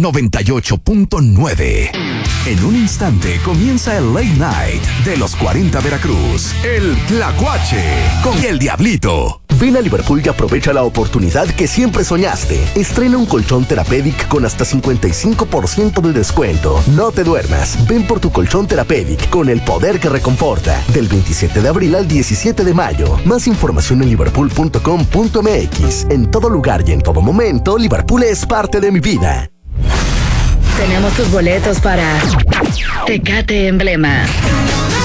98.9. En un instante comienza el Late Night de los 40 Veracruz. El Tlacuache con el Diablito. Ven a Liverpool y aprovecha la oportunidad que siempre soñaste. Estrena un colchón Therapeutic con hasta 55% de descuento. No te duermas. Ven por tu colchón Therapeutic con el poder que reconforta. Del 27 de abril al 17 de mayo. Más información en liverpool.com.mx. En todo lugar y en todo momento, Liverpool es parte de mi vida. Tenemos tus boletos para Tecate Emblema.